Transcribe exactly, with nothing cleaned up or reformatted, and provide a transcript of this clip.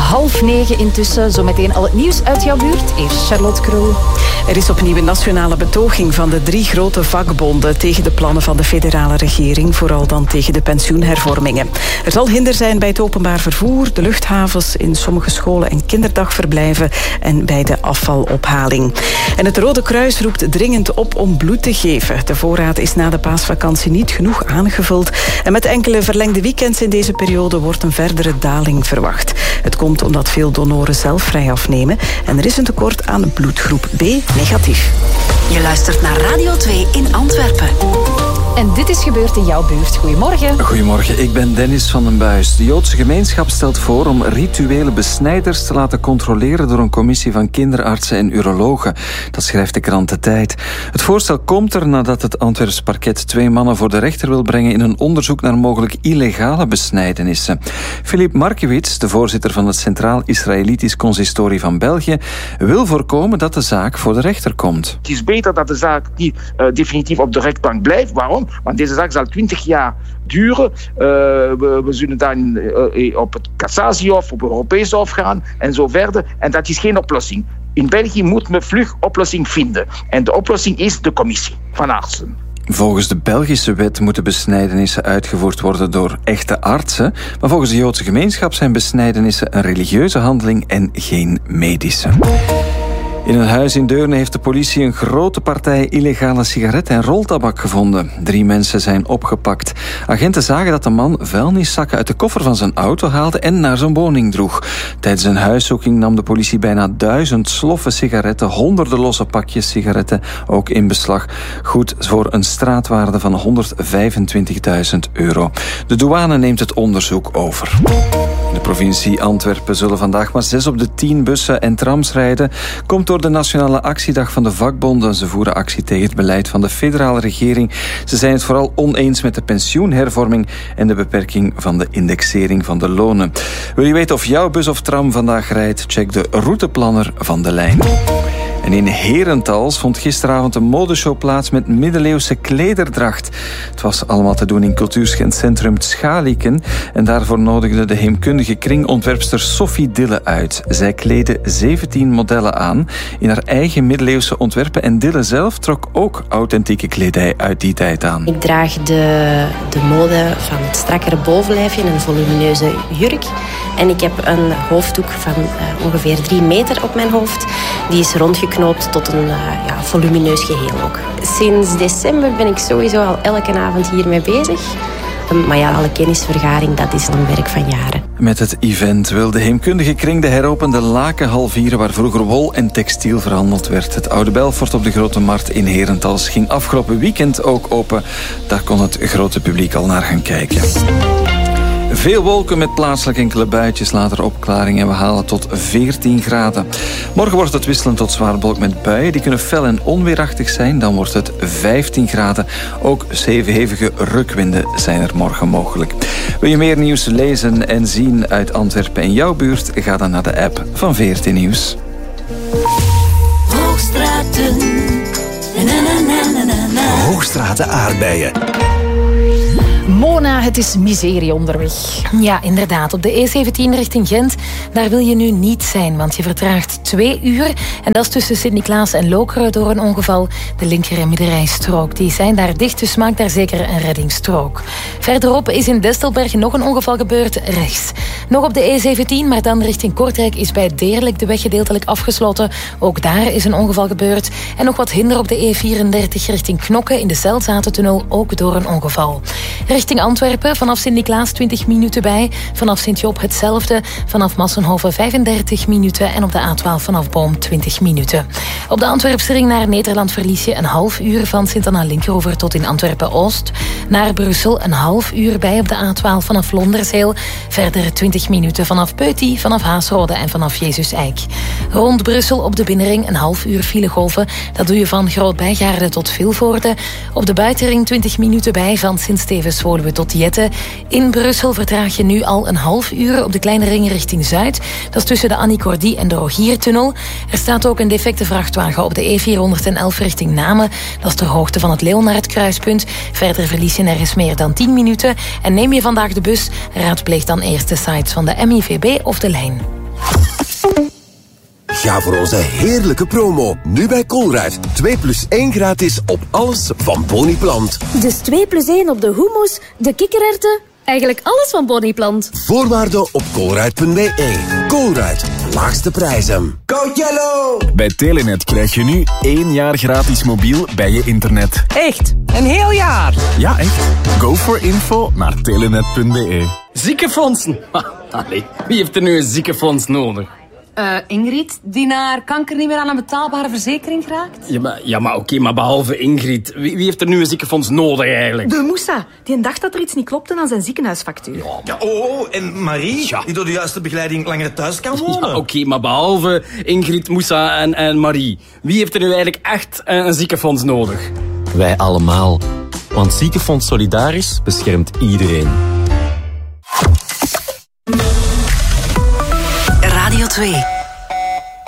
half negen intussen. Zometeen al het nieuws uit jouw buurt. Eerst Charlotte Krul. Er is opnieuw een nationale betoging van de drie grote vakbonden tegen de plannen van de federale regering, vooral dan tegen de pensioenhervormingen. Er zal hinder zijn bij het openbaar vervoer, de luchthavens, in sommige scholen en kinderdagverblijven en bij de afvalophaling. En het Rode Kruis roept dringend op om bloed te geven. De voorraad is na de paasvakantie niet genoeg aangevuld en met enkele verlengde weekends in deze periode wordt een verdere daling verwacht. Het komt omdat veel donoren zelf vrij afnemen en er is een tekort aan bloedgroep B negatief. Je luistert naar Radio twee in Antwerpen. En dit is gebeurd in jouw buurt. Goedemorgen. Goedemorgen, ik ben Dennis van den Buis. De Joodse gemeenschap stelt voor om rituele besnijders te laten controleren door een commissie van kinderartsen en urologen. Dat schrijft de krant De Tijd. Het voorstel komt er nadat het Antwerps parket twee mannen voor de rechter wil brengen in een onderzoek naar mogelijk illegale besnijdenissen. Filip Markiewicz, de voorzitter van het Centraal Israëlitisch Consistorie van België, wil voorkomen dat de zaak voor de rechter komt. Het is beter dat de zaak niet uh, definitief op de rechtbank blijft. Waarom? Want deze zaak zal twintig jaar duren. Uh, we, we zullen dan uh, op het Cassatiehof, op het Europese Hof gaan en zo verder. En dat is geen oplossing. In België moet men vlug oplossing vinden. En de oplossing is de commissie van artsen. Volgens de Belgische wet moeten besnijdenissen uitgevoerd worden door echte artsen. Maar volgens de Joodse gemeenschap zijn besnijdenissen een religieuze handeling en geen medische. In een huis in Deurne heeft de politie een grote partij illegale sigaretten en roltabak gevonden. Drie mensen zijn opgepakt. Agenten zagen dat de man vuilniszakken uit de koffer van zijn auto haalde en naar zijn woning droeg. Tijdens een huiszoeking nam de politie bijna duizend sloffen sigaretten, honderden losse pakjes sigaretten ook in beslag. Goed voor een straatwaarde van honderdvijfentwintigduizend euro. De douane neemt het onderzoek over. In de provincie Antwerpen zullen vandaag maar zes op de tien bussen en trams rijden. Komt door de Nationale Actiedag van de vakbonden. Ze voeren actie tegen het beleid van de federale regering. Ze zijn het vooral oneens met de pensioenhervorming en de beperking van de indexering van de lonen. Wil je weten of jouw bus of tram vandaag rijdt? Check de routeplanner van de lijn. En in Herentals vond gisteravond een modeshow plaats met middeleeuwse klederdracht. Het was allemaal te doen in cultuurcentrum Schalieken. En daarvoor nodigde de heemkundige kringontwerpster Sophie Dille uit. Zij kleedde zeventien modellen aan in haar eigen middeleeuwse ontwerpen. En Dille zelf trok ook authentieke kledij uit die tijd aan. Ik draag de, de mode van het strakkere bovenlijfje en een volumineuze jurk. En ik heb een hoofddoek van uh, ongeveer drie meter op mijn hoofd. Die is rondgeknoopt tot een uh, ja, volumineus geheel ook. Sinds december ben ik sowieso al elke avond hiermee bezig. Um, maar ja, alle kennisvergaring, dat is een werk van jaren. Met het event wil de heemkundige kring de heropende Lakenhal vieren, waar vroeger wol en textiel verhandeld werd. Het Oude Belfort op de Grote Markt in Herentals ging afgelopen weekend ook open. Daar kon het grote publiek al naar gaan kijken. Veel wolken met plaatselijk enkele buitjes, later opklaring en we halen tot veertien graden. Morgen wordt het wisselend tot zwaar bewolkt met buien. Die kunnen fel en onweerachtig zijn. Dan wordt het vijftien graden. Ook zeven hevige rukwinden zijn er morgen mogelijk. Wil je meer nieuws lezen en zien uit Antwerpen en jouw buurt? Ga dan naar de app van V R T Nieuws. Hoogstraten. Na, na, na, na, na. Hoogstraten aardbeien. Mona, het is miserie onderweg. Ja, inderdaad. Op de E zeventien richting Gent, daar wil je nu niet zijn, want je vertraagt twee uur. En dat is tussen Sint-Niklaas en Lokeren door een ongeval. De linker- en middenrijstrook, die zijn daar dicht, dus maak daar zeker een reddingsstrook. Verderop is in Destelberg nog een ongeval gebeurd, rechts. Nog op de E zeventien, maar dan richting Kortrijk is bij Deerlijk de weg gedeeltelijk afgesloten. Ook daar is een ongeval gebeurd. En nog wat hinder op de E vierendertig richting Knokke in de Zelzatentunnel, ook door een ongeval. Richting Antwerpen, vanaf Sint-Niklaas twintig minuten bij. Vanaf Sint-Job hetzelfde. Vanaf Massenhoven vijfendertig minuten. En op de A twaalf vanaf Boom twintig minuten. Op de Antwerpse ring naar Nederland verlies je een half uur van Sint-Anna-Linkeroever tot in Antwerpen-Oost. Naar Brussel een half uur bij op de A twaalf vanaf Londerzeel. Verder twintig minuten vanaf Peuty, vanaf Haasrode en vanaf Jezus-Eik. Rond Brussel op de binnenring een half uur filegolven. Dat doe je van Groot-Bijgaarde tot Vilvoorde. Op de buitenring twintig minuten bij van Sint-Stevens-Woluwe tot Jette. In Brussel vertraag je nu al een half uur op de kleine ring richting Zuid. Dat is tussen de Annie Cordy en de Rogiertunnel. Er staat ook een defecte vrachtwagen op de E vierhonderdelf richting Namen. Dat is ter hoogte van het Leonard-kruispunt. Verder verlies je nergens meer dan tien minuten. En neem je vandaag de bus, raadpleeg dan eerst de sites van de M I V B of de lijn. Ga voor onze heerlijke promo. Nu bij Colruyt. twee plus één gratis op alles van Boniplant. Dus twee plus één op de hummus, de kikkererwten, eigenlijk alles van Boniplant. Voorwaarden op colruyt punt b e. Colruyt, laagste prijzen. Go Yellow! Bij Telenet krijg je nu één jaar gratis mobiel bij je internet. Echt? Een heel jaar? Ja, echt. Go for info naar telenet punt b e. Ziekenfondsen? Allee, wie heeft er nu een ziekenfonds nodig? Uh, Ingrid, die naar kanker niet meer aan een betaalbare verzekering geraakt? Ja, maar, ja, maar oké, okay, maar behalve Ingrid, wie, wie heeft er nu een ziekenfonds nodig eigenlijk? De Moussa, die dacht dat er iets niet klopte aan zijn ziekenhuisfactuur. Ja, ja oh, en Marie, ja. die door de juiste begeleiding langer thuis kan wonen. Ja, oké, okay, maar behalve Ingrid, Moussa en, en Marie, wie heeft er nu eigenlijk echt een, een ziekenfonds nodig? Wij allemaal. Want Ziekenfonds Solidaris beschermt iedereen. Radio twee.